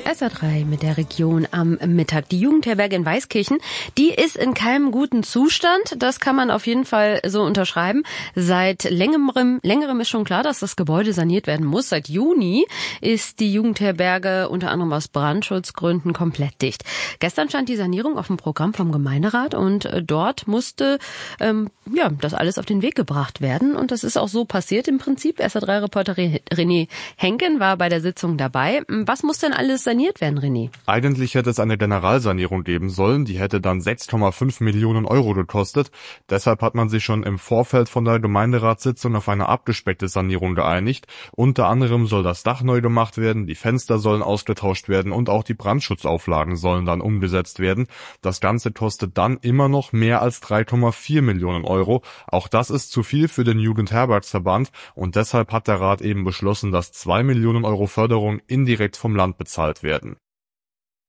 SR3 mit der Region am Mittag. Die Jugendherberge in Weißkirchen, die ist in keinem guten Zustand. Das kann man auf jeden Fall so unterschreiben. Seit längerem ist schon klar, dass das Gebäude saniert werden muss. Seit Juni ist die Jugendherberge unter anderem aus Brandschutzgründen komplett dicht. Gestern stand die Sanierung auf dem Programm vom Gemeinderat und dort musste das alles auf den Weg gebracht werden. Und das ist auch so passiert im Prinzip. SR3-Reporter René Henken war bei der Sitzung dabei. Was muss denn alles saniert werden, René? Eigentlich hätte es eine Generalsanierung geben sollen. Die hätte dann 6,5 Millionen Euro gekostet. Deshalb hat man sich schon im Vorfeld von der Gemeinderatssitzung auf eine abgespeckte Sanierung geeinigt. Unter anderem soll das Dach neu gemacht werden, die Fenster sollen ausgetauscht werden und auch die Brandschutzauflagen sollen dann umgesetzt werden. Das Ganze kostet dann immer noch mehr als 3,4 Millionen Euro. Auch das ist zu viel für den Jugendherbergsverband und deshalb hat der Rat eben beschlossen, dass 2 Millionen Euro Förderung indirekt vom Land bezahlt werden.